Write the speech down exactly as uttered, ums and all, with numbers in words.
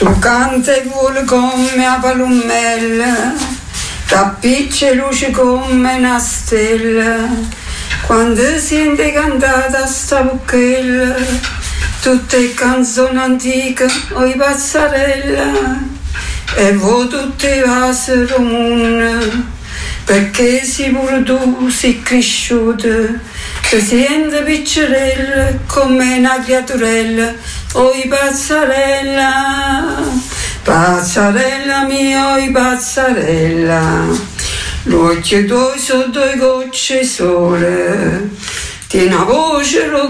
Tu canta e vuole come a palumella, t'appiccia luce come una stella, quando sente cantata sta bucchella, tutte canzoni antiche o i pazzarella, e voi tutte vasi comune, perché si pure tu sei cresciuta, ti senti piccerella come una creaturella, oi pazzarella, pazzarella mia, oi pazzarella, l'occhio tuoi sono due gocce sole, tieni una voce